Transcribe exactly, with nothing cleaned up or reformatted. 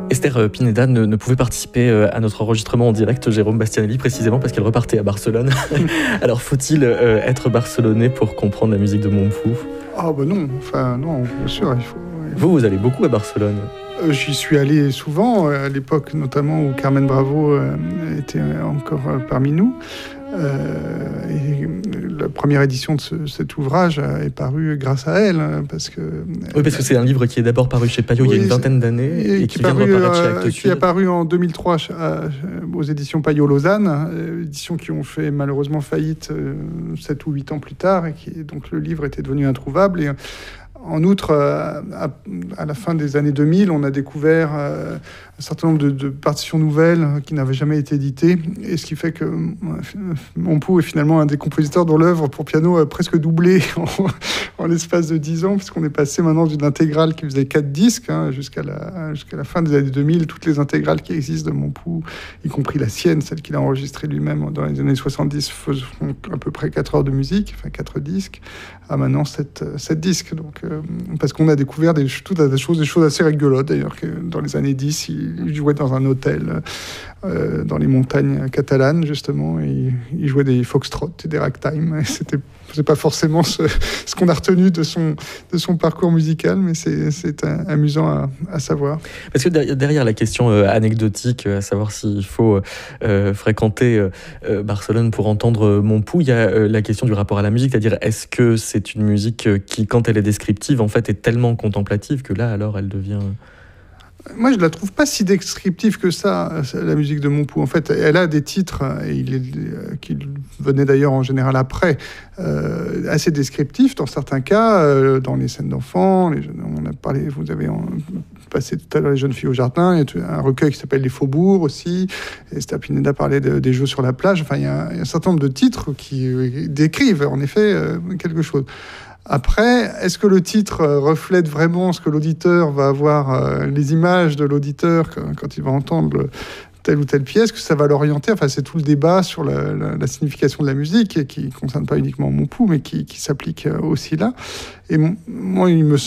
Esther Pineda ne, ne pouvait participer à notre enregistrement en direct, Jérôme Bastianelli, précisément parce qu'elle repartait à Barcelone. Alors faut-il euh, être barcelonais pour comprendre la musique de Montpou ? Ah bah non, enfin non, bien sûr, il faut... Il faut... Vous, vous allez beaucoup à Barcelone ? euh, J'y suis allé souvent, à l'époque notamment où Carmen Bravo euh, était encore euh, parmi nous. Euh, et la première édition de ce, cet ouvrage est parue grâce à elle, parce que... Oui, parce que c'est un livre qui est d'abord paru chez Payot oui, il y a une vingtaine d'années et, et qui, qui vient paru, de reparaître chez Actes euh, Sud. Qui est apparu en deux mille trois à, aux éditions Payot Lausanne, éditions qui ont fait malheureusement faillite euh, sept ou huit ans plus tard, et qui, donc le livre était devenu introuvable. Et, en outre, à, à la fin des années deux mille, on a découvert euh, un certain nombre de, de partitions nouvelles qui n'avaient jamais été éditées, et ce qui fait que Montpou est finalement un des compositeurs dont l'œuvre pour piano a presque doublé en, en l'espace de dix ans, puisqu'on est passé maintenant d'une intégrale qui faisait quatre disques hein, jusqu'à, la, jusqu'à la fin des années deux mille. Toutes les intégrales qui existent de Montpou, y compris la sienne, celle qu'il a enregistrée lui-même dans les années soixante-dix, font à peu près quatre heures de musique, enfin quatre disques, à maintenant sept disques. Donc, euh, parce qu'on a découvert des, tout des choses, des choses assez rigolotes d'ailleurs, que dans les années dix, il jouait dans un hôtel euh, dans les montagnes catalanes justement, et il jouait des foxtrots et des ragtime. Et c'était c'est pas forcément ce, ce qu'on a retenu de son, de son parcours musical, mais c'est, c'est un, amusant à, à savoir. Parce que derrière la question euh, anecdotique, à savoir s'il faut euh, fréquenter euh, Barcelone pour entendre Montpou, il y a euh, la question du rapport à la musique, c'est-à-dire est-ce que c'est une musique qui, quand elle est descriptive, en fait, est tellement contemplative que là, alors, elle devient... Moi, je ne la trouve pas si descriptive que ça, la musique de Montpou. En fait, elle a des titres, et il est, qui venaient d'ailleurs en général après, euh, assez descriptifs dans certains cas, euh, dans les scènes d'enfants. Les jeunes, on a parlé, vous avez en, passé tout à l'heure Les jeunes filles au jardin. Il y a un recueil qui s'appelle Les Faubourgs aussi. Et Esther Pineda parlait de, des jeux sur la plage. Enfin, il y, a, il y a un certain nombre de titres qui décrivent en effet euh, quelque chose. Après, est-ce que le titre reflète vraiment ce que l'auditeur va avoir, euh, les images de l'auditeur quand, quand il va entendre le, telle ou telle pièce, que ça va l'orienter? Enfin, c'est tout le débat sur la, la, la signification de la musique, et qui ne concerne pas uniquement Montpou, mais qui, qui s'applique aussi là. Et moi, il me